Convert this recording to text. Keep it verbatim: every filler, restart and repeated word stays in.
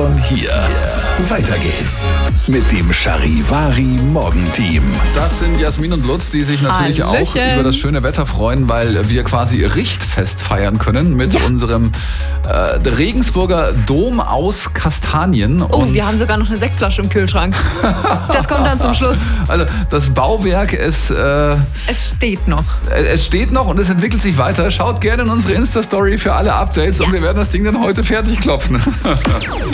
von hier. Weiter geht's mit dem Charivari Morgenteam. Das sind Jasmin und Lutz, die sich natürlich Hallöchen. auch über das schöne Wetter freuen, weil wir quasi Richtfest feiern können mit Ja. unserem äh, Regensburger Dom aus Kastanien. Oh, Und wir haben sogar noch eine Sektflasche im Kühlschrank. Das kommt dann zum Schluss. also das Bauwerk ist, äh, Es steht noch. es steht noch und es entwickelt sich weiter. Schaut gerne in unsere Insta-Story für alle Updates Ja. und wir werden das Ding dann heute fertig klopfen.